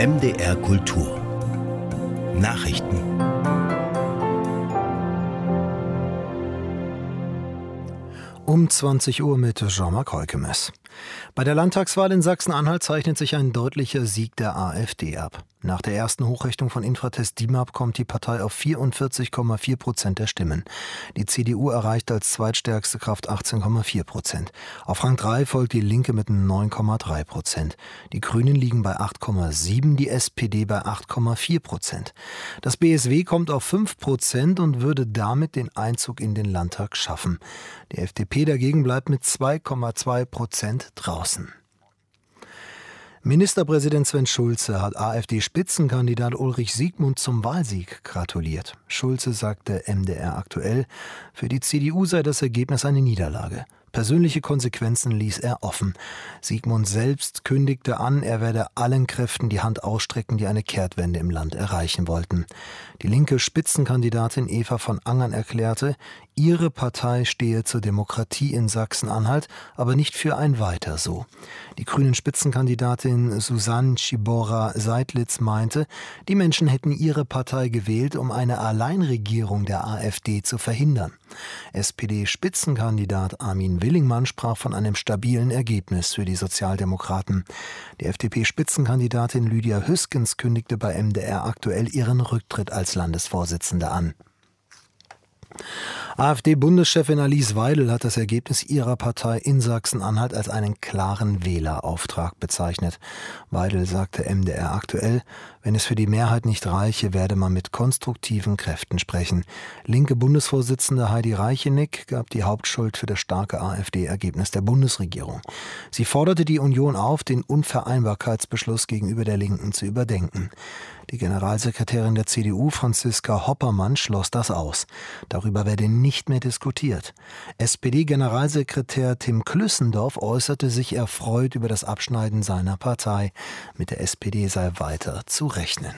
MDR Kultur Nachrichten. Um 20 Uhr mit Jean-Marc Heukemes. Bei der Landtagswahl in Sachsen-Anhalt zeichnet sich ein deutlicher Sieg der AfD ab. Nach der ersten Hochrechnung von Infratest DIMAP kommt die Partei auf 44,4% der Stimmen. Die CDU erreicht als zweitstärkste Kraft 18,4%. Auf Rang 3 folgt die Linke mit 9,3%. Die Grünen liegen bei 8,7%, die SPD bei 8,4%. Das BSW kommt auf 5% und würde damit den Einzug in den Landtag schaffen. Die FDP dagegen bleibt mit 2,2% draußen. Ministerpräsident Sven Schulze hat AfD-Spitzenkandidat Ulrich Siegmund zum Wahlsieg gratuliert. Schulze sagte MDR aktuell, für die CDU sei das Ergebnis eine Niederlage. Persönliche Konsequenzen ließ er offen. Siegmund selbst kündigte an, er werde allen Kräften die Hand ausstrecken, die eine Kehrtwende im Land erreichen wollten. Die linke Spitzenkandidatin Eva von Angern erklärte, ihre Partei stehe zur Demokratie in Sachsen-Anhalt, aber nicht für ein Weiter so. Die grünen Spitzenkandidatin Susanne Schibora-Seidlitz meinte, die Menschen hätten ihre Partei gewählt, um eine Alleinregierung der AfD zu verhindern. SPD-Spitzenkandidat Armin Willingmann sprach von einem stabilen Ergebnis für die Sozialdemokraten. Die FDP-Spitzenkandidatin Lydia Hüskens kündigte bei MDR aktuell ihren Rücktritt als Landesvorsitzende an. AfD-Bundeschefin Alice Weidel hat das Ergebnis ihrer Partei in Sachsen-Anhalt als einen klaren Wählerauftrag bezeichnet. Weidel sagte MDR aktuell, wenn es für die Mehrheit nicht reiche, werde man mit konstruktiven Kräften sprechen. Linke Bundesvorsitzende Heidi Reichenick gab die Hauptschuld für das starke AfD-Ergebnis der Bundesregierung. Sie forderte die Union auf, den Unvereinbarkeitsbeschluss gegenüber der Linken zu überdenken. Die Generalsekretärin der CDU, Franziska Hoppermann, schloss das aus. Darüber werde nicht mehr diskutiert. SPD-Generalsekretär Tim Klüssendorf äußerte sich erfreut über das Abschneiden seiner Partei. Mit der SPD sei weiter zu rechnen.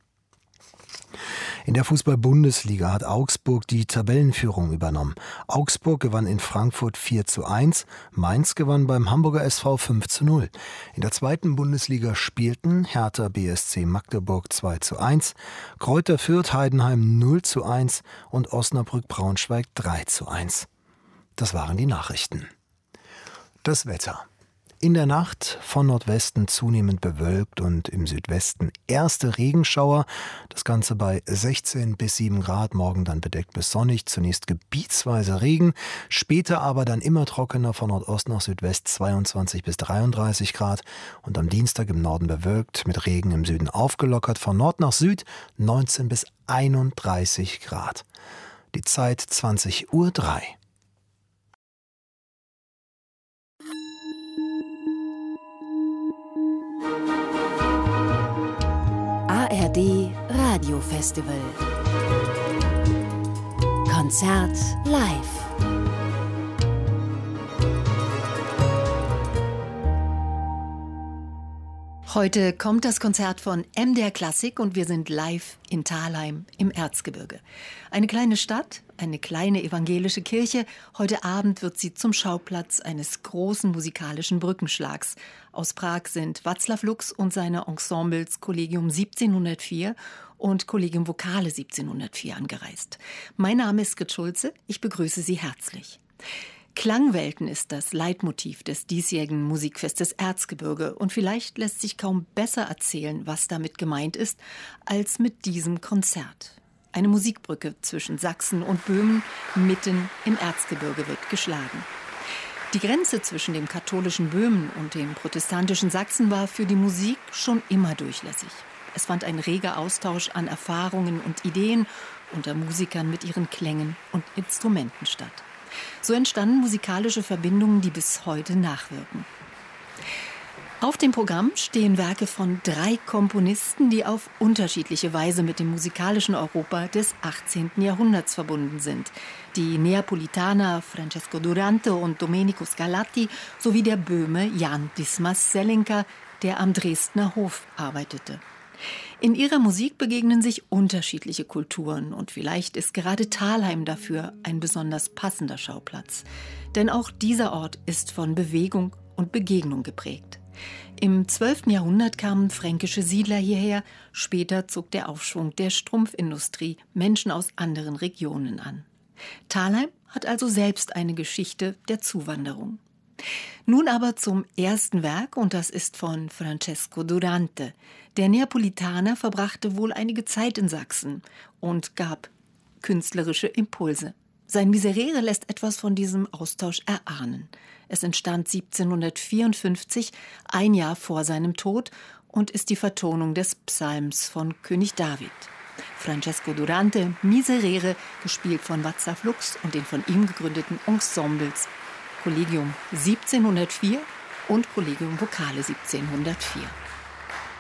In der Fußball-Bundesliga hat Augsburg die Tabellenführung übernommen. Augsburg gewann in Frankfurt 4:1, Mainz gewann beim Hamburger SV 5:0. In der zweiten Bundesliga spielten Hertha BSC Magdeburg 2:1, Greuther Fürth Heidenheim 0:1 und Osnabrück Braunschweig 3:1. Das waren die Nachrichten. Das Wetter. In der Nacht von Nordwesten zunehmend bewölkt und im Südwesten erste Regenschauer. Das Ganze bei 16 bis 7 Grad, morgen dann bedeckt bis sonnig. Zunächst gebietsweise Regen, später aber dann immer trockener von Nordost nach Südwest 22 bis 33 Grad. Und am Dienstag im Norden bewölkt, mit Regen im Süden aufgelockert, von Nord nach Süd 19 bis 31 Grad. Die Zeit 20:03 Uhr. ARD Radiofestival. Konzert live. Heute kommt das Konzert von MDR Klassik und wir sind live in Thalheim im Erzgebirge. Eine kleine Stadt, eine kleine evangelische Kirche. Heute Abend wird sie zum Schauplatz eines großen musikalischen Brückenschlags. Aus Prag sind Václav Lux und seine Ensembles Collegium 1704 und Collegium Vocale 1704 angereist. Mein Name ist Grit Schulze, ich begrüße Sie herzlich. Klangwelten ist das Leitmotiv des diesjährigen Musikfestes Erzgebirge und vielleicht lässt sich kaum besser erzählen, was damit gemeint ist, als mit diesem Konzert. Eine Musikbrücke zwischen Sachsen und Böhmen mitten im Erzgebirge wird geschlagen. Die Grenze zwischen dem katholischen Böhmen und dem protestantischen Sachsen war für die Musik schon immer durchlässig. Es fand ein reger Austausch an Erfahrungen und Ideen unter Musikern mit ihren Klängen und Instrumenten statt. So entstanden musikalische Verbindungen, die bis heute nachwirken. Auf dem Programm stehen Werke von 3 Komponisten, die auf unterschiedliche Weise mit dem musikalischen Europa des 18. Jahrhunderts verbunden sind. Die Neapolitaner Francesco Durante und Domenico Scarlatti sowie der Böhme Jan Dismas Selinka, der am Dresdner Hof arbeitete. In ihrer Musik begegnen sich unterschiedliche Kulturen und vielleicht ist gerade Thalheim dafür ein besonders passender Schauplatz. Denn auch dieser Ort ist von Bewegung und Begegnung geprägt. Im 12. Jahrhundert kamen fränkische Siedler hierher. Später zog der Aufschwung der Strumpfindustrie Menschen aus anderen Regionen an. Thalheim hat also selbst eine Geschichte der Zuwanderung. Nun aber zum ersten Werk, und das ist von Francesco Durante. Der Neapolitaner verbrachte wohl einige Zeit in Sachsen und gab künstlerische Impulse. Sein Miserere lässt etwas von diesem Austausch erahnen. Es entstand 1754, ein Jahr vor seinem Tod, und ist die Vertonung des Psalms von König David. Francesco Durante, Miserere, gespielt von Václav Lux und den von ihm gegründeten Ensembles Collegium 1704 und Collegium Vocale 1704.